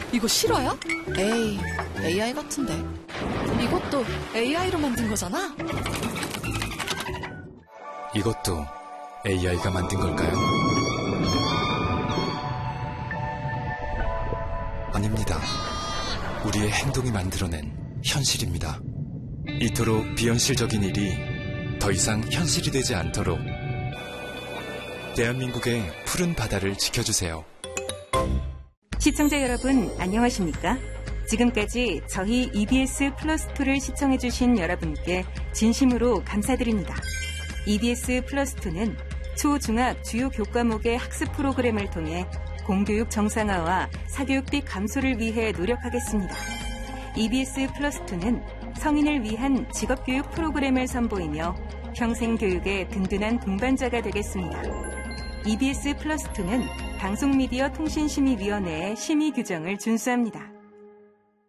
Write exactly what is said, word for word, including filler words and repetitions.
이거 실화야? 에이, 에이아이 같은데. 이것도 에이아이로 만든 거잖아? 이것도 에이아이가 만든 걸까요? 아닙니다. 우리의 행동이 만들어낸 현실입니다. 이토록 비현실적인 일이 더 이상 현실이 되지 않도록 대한민국의 푸른 바다를 지켜주세요. 시청자 여러분, 안녕하십니까? 지금까지 저희 이비에스 플러스투를 시청해주신 여러분께 진심으로 감사드립니다. 이비에스 플러스투는 초, 중학 주요 교과목의 학습 프로그램을 통해 공교육 정상화와 사교육비 감소를 위해 노력하겠습니다. 이비에스 플러스투는 성인을 위한 직업교육 프로그램을 선보이며 평생교육의 든든한 동반자가 되겠습니다. 이비에스 플러스투는 방송미디어 통신심의위원회의 심의 규정을 준수합니다.